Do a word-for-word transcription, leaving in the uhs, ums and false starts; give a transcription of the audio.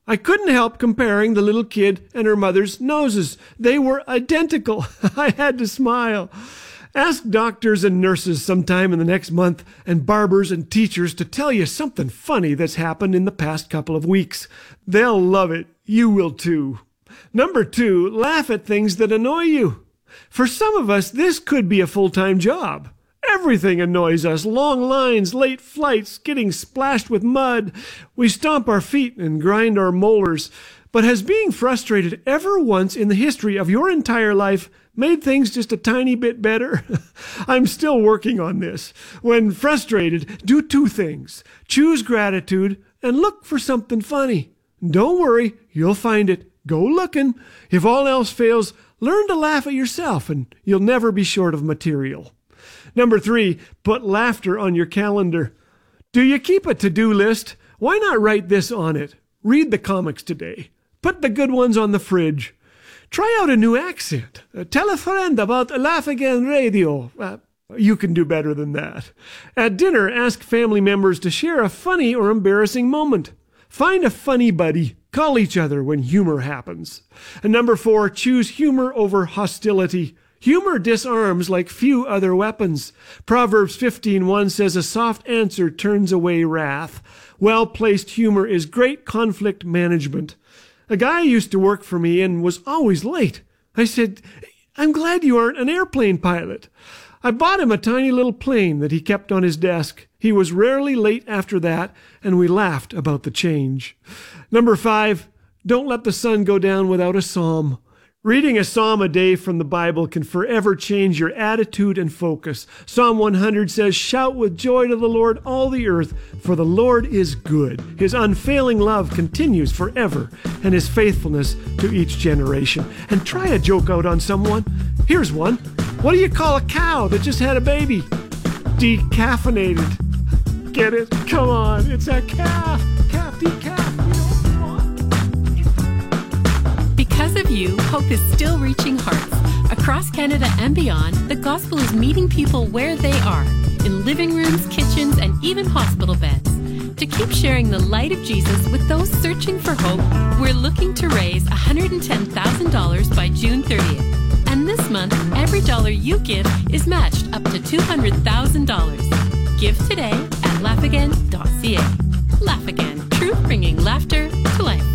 I couldn't help comparing the little kid and her mother's noses. They were identical. I had to smile. Ask doctors and nurses sometime in the next month and barbers and teachers to tell you something funny that's happened in the past couple of weeks. They'll love it. You will too. Number two, laugh at things that annoy you. For some of us, this could be a full-time job. Everything annoys us. Long lines, late flights, getting splashed with mud. We stomp our feet and grind our molars. But has being frustrated ever once in the history of your entire life made things just a tiny bit better? I'm still working on this. When frustrated, do two things. Choose gratitude and look for something funny. Don't worry, you'll find it. Go looking. If all else fails, learn to laugh at yourself and you'll never be short of material. Number three, put laughter on your calendar. Do you keep a to-do list? Why not write this on it? Read the comics today. Put the good ones on the fridge. Try out a new accent. Uh, tell a friend about Laugh Again Radio. Uh, you can do better than that. At dinner, ask family members to share a funny or embarrassing moment. Find a funny buddy. Call each other when humor happens. And number four, choose humor over hostility. Humor disarms like few other weapons. Proverbs fifteen one says, a soft answer turns away wrath. Well-placed humor is great conflict management. A guy used to work for me and was always late. I said, I'm glad you aren't an airplane pilot. I bought him a tiny little plane that he kept on his desk. He was rarely late after that, and we laughed about the change. Number five, don't let the sun go down without a psalm. Reading a psalm a day from the Bible can forever change your attitude and focus. Psalm one hundred says, shout with joy to the Lord, all the earth, for the Lord is good. His unfailing love continues forever, and his faithfulness to each generation. And try a joke out on someone. Here's one. What do you call a cow that just had a baby? Decaffeinated. Get it? Come on, it's a calf. Calf, decaf. Because of you, hope is still reaching hearts. Across Canada and beyond, the gospel is meeting people where they are, in living rooms, kitchens, and even hospital beds. To keep sharing the light of Jesus with those searching for hope, we're looking to raise one hundred ten thousand dollars by June thirtieth. And this month, every dollar you give is matched up to two hundred thousand dollars. Give today at laugh again dot c a. Laugh Again, truth bringing laughter to life.